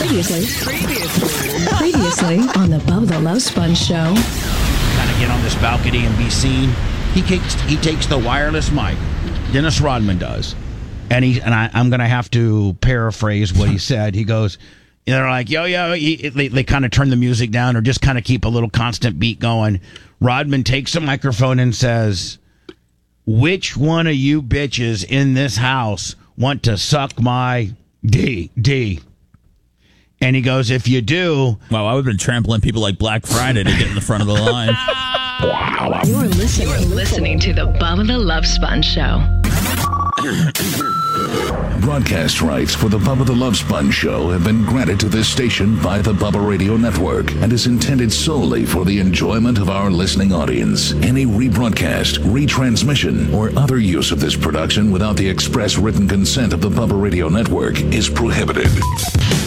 Previously on the Bubba the Love Sponge Show. Kind of get on this balcony and be seen. He takes the wireless mic. Dennis Rodman does, and I'm going to have to paraphrase what he said. He goes, they're like, yo, they kind of turn the music down or just kind of keep a little constant beat going. Rodman takes the microphone and says, which one of you bitches in this house want to suck my D? And he goes, if you do... Wow, I would have been trampling people like Black Friday to get in the front of the line. You're listening to the Bubba the Love Sponge Show. Broadcast rights for the Bubba the Love Sponge Show have been granted to this station by the Bubba Radio Network and is intended solely for the enjoyment of our listening audience. Any rebroadcast, retransmission, or other use of this production without the express written consent of the Bubba Radio Network is prohibited.